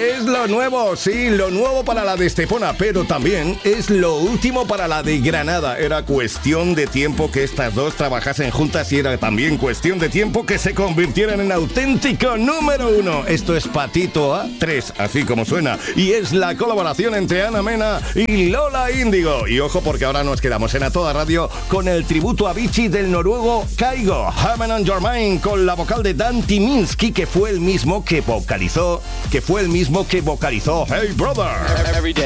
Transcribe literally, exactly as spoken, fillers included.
Es lo nuevo, sí, lo nuevo para la de Estepona, pero también es lo último para la de Granada. Era cuestión de tiempo que estas dos trabajasen juntas y era también cuestión de tiempo que se convirtieran en auténtico número uno. Esto es Patito A tres, así como suena, y es la colaboración entre Ana Mena y Lola Índigo. Y ojo, porque ahora nos quedamos en A Toda Radio con el tributo a Avicii del noruego Kygo, Heaven on Your Mind, con la vocal de Dan Tyminski, que fue el mismo que vocalizó, que fue el mismo que vocalizó Hey Brother.